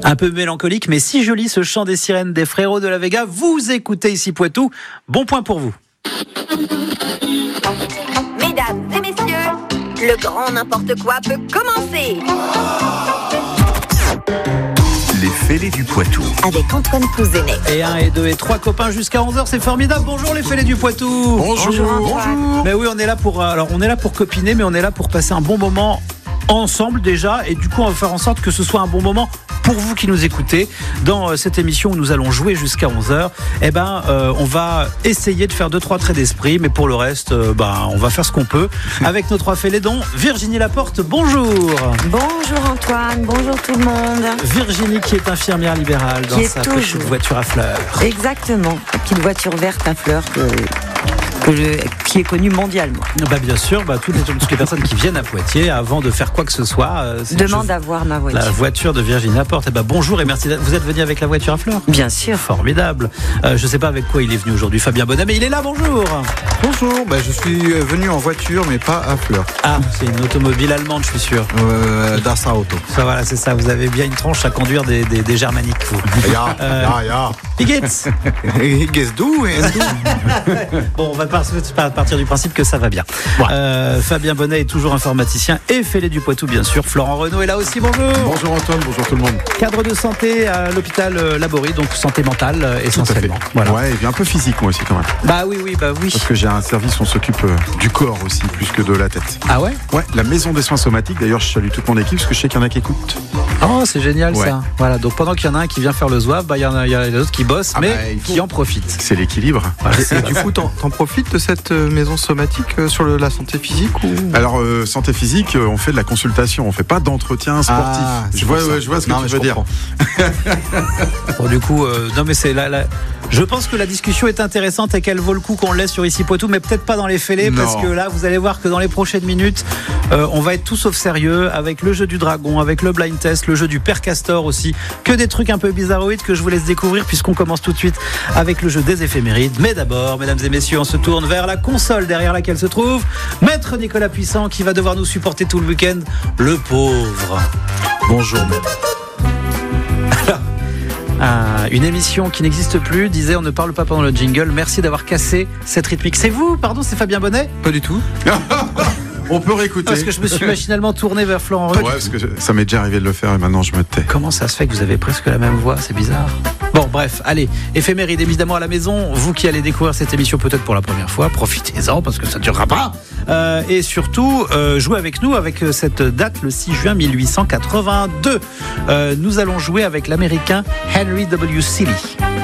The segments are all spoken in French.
Un peu mélancolique, mais si joli ce chant des sirènes des frérots de la Vega. Vous écoutez ici Poitou. Bon point pour vous. Mesdames et messieurs, le grand n'importe quoi peut commencer. Les fêlés du Poitou. Avec Antoine Pouzenet. Et 1 et 2 et 3 copains jusqu'à 11h, c'est formidable. Bonjour les fêlés du Poitou. Bonjour. Mais oui, on est là pour copiner, mais on est là pour passer un bon moment ensemble déjà, et du coup on va faire en sorte que ce soit un bon moment pour vous qui nous écoutez. Dans cette émission où nous allons jouer jusqu'à 11h, on va essayer de faire 2-3 traits d'esprit, mais pour le reste, on va faire ce qu'on peut avec nos 3 fêlés dont Virginie Laporte, bonjour. Bonjour Antoine, bonjour tout le monde. Virginie qui est infirmière libérale dans sa petite voiture à fleurs. Exactement, la petite voiture verte à fleurs qui est connue mondialement. Bien sûr, toutes les personnes qui viennent à Poitiers, avant de faire quoi que ce soit, demandent à voir ma voiture. La voiture de Virginie Laporte. Bonjour et merci. Vous êtes venu avec la voiture à fleurs ? Bien sûr. Formidable. Je ne sais pas avec quoi il est venu aujourd'hui, Fabien Bonnet, mais il est là, bonjour. Bonjour, je suis venu en voiture, mais pas à fleurs. Ah, c'est une automobile allemande, je suis sûr. Dassa Auto. Ça, voilà, c'est ça, vous avez bien une tronche à conduire des germaniques, vous. Ja. Wie geht's ? Geht's du? Bon, on va partir du principe que ça va bien. Ouais. Fabien Bonnet est toujours informaticien et fêlé du Poitou, bien sûr. Florent Renaud est là aussi, bonjour. Bonjour Antoine, bonjour tout le monde. Cadre de santé à l'hôpital Laborie, donc santé mentale essentiellement. Voilà. Ouais, et bien un peu physique moi aussi quand même. Oui. Parce que j'ai un service, on s'occupe du corps aussi, plus que de la tête. Ah ouais ? Ouais, la maison des soins somatiques. D'ailleurs, je salue toute mon équipe parce que je sais qu'il y en a qui écoutent. Oh, c'est génial ça. Voilà, donc pendant qu'il y en a un qui vient faire le zouave, il y en a les autres qui bossent, qui en profitent. C'est l'équilibre. Et du coup, t'en profites de cette maison somatique sur la santé physique ou... Alors, santé physique, on fait de la consultation, on fait pas d'entretien sportif. Je vois ce que tu veux dire. Bon, du coup, non mais c'est là. Je pense que la discussion est intéressante et qu'elle vaut le coup qu'on le laisse sur ici Poitou, mais peut-être pas dans les fêlés, parce que là, vous allez voir que dans les prochaines minutes, on va être tout sauf sérieux avec le jeu du dragon, avec le blind test, le jeu du père Castor aussi, que des trucs un peu bizarroïdes que je vous laisse découvrir puisqu'on commence tout de suite avec le jeu des éphémérides. Mais d'abord, mesdames et messieurs, on se tourne vers la console derrière laquelle se trouve Maître Nicolas Puissant qui va devoir nous supporter tout le week-end, le pauvre. Bonjour Maître. Une émission qui n'existe plus disait on ne parle pas pendant le jingle. Merci d'avoir cassé cette rythmique. C'est vous, pardon, c'est Fabien Bonnet ? Pas du tout. On peut réécouter. Parce que je me suis machinalement tourné vers Florent Renaud. Ouais, parce que ça m'est déjà arrivé de le faire et maintenant je me tais. Comment ça se fait que vous avez presque la même voix ? C'est bizarre. Bon, bref, allez, éphéméride évidemment à la maison. Vous qui allez découvrir cette émission peut-être pour la première fois, profitez-en parce que ça ne durera pas. Et surtout, jouez avec nous avec cette date, le 6 juin 1882. Nous allons jouer avec l'américain Henry W. Seeley.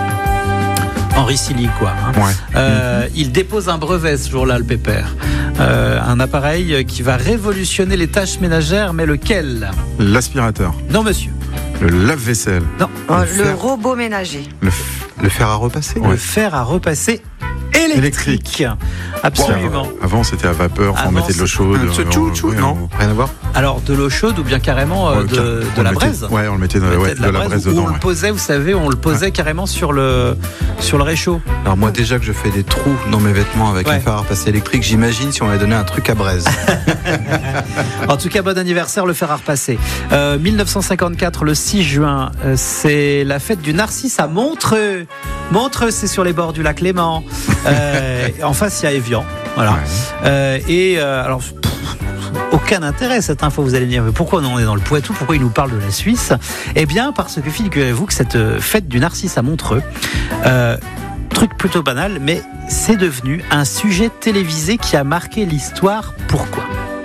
Henry Seeley, quoi. Ouais. Il dépose un brevet ce jour-là, le pépère. Un appareil qui va révolutionner les tâches ménagères, mais lequel ? L'aspirateur. Non, monsieur. Le lave-vaisselle. Non. Le robot ménager. Le fer à repasser. Le fer à repasser électrique. Absolument. Wow. Avant c'était à vapeur, on mettait de l'eau chaude. Non, rien à voir. Alors de l'eau chaude ou bien carrément de la braise. Ouais, on le mettait de la braise dedans. On le posait, vous savez, carrément sur le réchaud. Alors moi déjà que je fais des trous dans mes vêtements avec un fer à repasser électrique, j'imagine si on avait donné un truc à braise. En tout cas, bon anniversaire le fer à repasser. 1954, le 6 juin, c'est la fête du Narcisse à Montreux. Montreux, c'est sur les bords du lac Léman. En face, il y a Évian. Voilà. Ouais. Alors, aucun intérêt cette info, vous allez me dire. Mais pourquoi on est dans le Poitou ? Pourquoi il nous parle de la Suisse ? Eh bien, parce que figurez-vous que cette fête du Narcisse à Montreux, truc plutôt banal, mais c'est devenu un sujet télévisé qui a marqué l'histoire. Pourquoi ?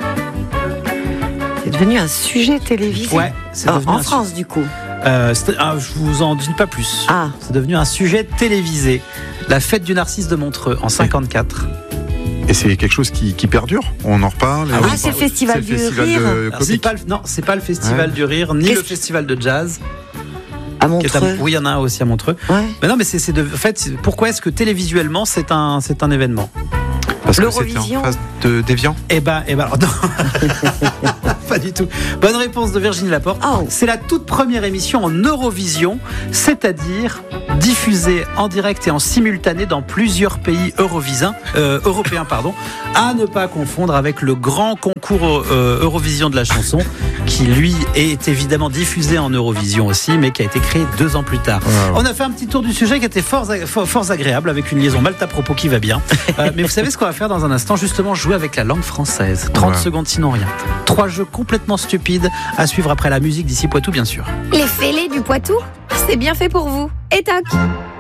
C'est devenu un sujet télévisé. Ouais, c'est devenu en France, du coup. Je vous en dis pas plus. C'est devenu un sujet télévisé. La fête du Narcisse de Montreux en 54. Et c'est quelque chose qui perdure. On en reparle. C'est le festival du rire. C'est pas le festival du rire, ni le festival de jazz. À Montreux. Oui, il y en a un aussi à Montreux. Ouais. Mais non, mais en fait, pourquoi est-ce que télévisuellement c'est un événement ? Parce que c'était en face d'Évian. Eh ben, alors, non. pas du tout. Bonne réponse de Virginie Laporte. Oh. C'est la toute première émission en Eurovision, c'est-à-dire diffusée en direct et en simultané dans plusieurs pays européens, à ne pas confondre avec le grand concours Eurovision de la chanson, qui lui est évidemment diffusé en Eurovision aussi, mais qui a été créé 2 ans plus tard. Ouais. On a fait un petit tour du sujet qui était fort agréable, avec une liaison Malte-à-propos qui va bien. Mais vous savez ce qu'on va faire dans un instant, justement jouer avec la langue française. 30 secondes sinon rien. 3 jeux complètement stupides à suivre après la musique d'ici Poitou, bien sûr. Les fêlés du Poitou, c'est bien fait pour vous. Et toc.